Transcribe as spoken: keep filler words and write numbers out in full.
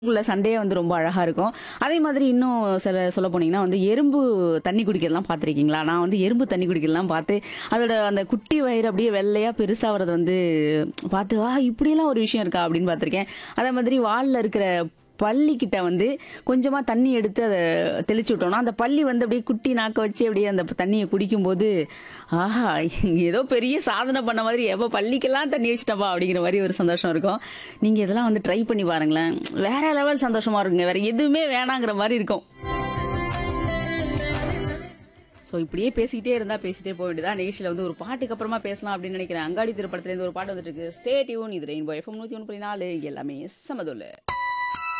உள்ள சண்டையே வந்து ரொம்ப அழகா இருக்கும். அதே மாதிரி இன்னும் சில சொல்ல போனீங்கன்னா வந்து எறும்பு தண்ணி குடிக்கிறதெல்லாம் பார்த்துருக்கீங்களா? நான் வந்து எறும்பு தண்ணி குடிக்கிறதெல்லாம் பார்த்து, அதோட அந்த குட்டி வயிறு அப்படியே வெள்ளையா பெருசாவறத வந்து பார்த்து, "ஆ இப்படியெல்லாம் ஒரு விஷயம் இருக்கா?" அப்படின்னு பார்த்துருக்கேன். அதே மாதிரி வால்ல இருக்கிற பல்லிக்கிட்ட வந்து கொஞ்சமா தண்ணி எடுத்து அத தெளிச்சு விட்டோம்னா, அந்த பல்லி வந்து அப்படியே குட்டி நாக்க வச்சு அப்படியே அந்த தண்ணிய குடிக்கும்போது, ஆஹா! ஏதோ பெரிய சாதனை பண்ண மாதிரி, "எப்பா பல்லிக்கெல்லாம் தண்ணி வச்சுட்டப்பா" அப்படிங்கிற மாரி ஒரு சந்தோஷம் இருக்கும். நீங்க இதெல்லாம் வந்து ட்ரை பண்ணி பாருங்களேன். வேற லெவல் சந்தோஷமா இருக்குங்க. வேற எதுவுமே வேணாங்கிற மாரி இருக்கும். ஸோ இப்படியே பேசிக்கிட்டே இருந்தா பேசிட்டே போக வேண்டியதா. நிகழ்ச்சியில வந்து ஒரு பாட்டுக்கு அப்புறமா பேசலாம் அப்படின்னு நினைக்கிறேன். அங்காடி திரைப்படத்துல இருந்து ஒரு பாட்டு வந்துட்டு இருக்கு. Stay tune. இது ரெயின்போ எஃப்எம் நூத்தி ஒன்று புள்ளி நாலு எல்லாமே சமதுல்ல.